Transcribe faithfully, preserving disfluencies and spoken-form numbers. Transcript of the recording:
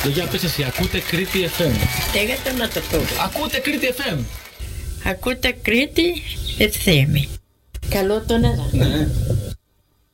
Για πες εσύ, ακούτε Κρήτη εφ εμ. Λέγατε να το πω. Ακούτε Κρήτη εφ εμ. Ακούτε Κρήτη εφ εμ. Καλό τον έδα. Ναι.